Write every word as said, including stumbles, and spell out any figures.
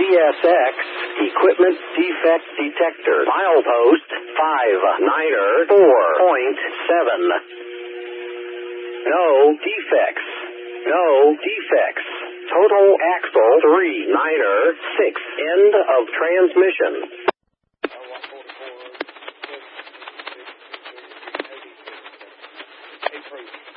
S X, equipment defect detector. Milepost five niner four point seven. No defects. No defects. Total axle three niner six. End of transmission. Hey,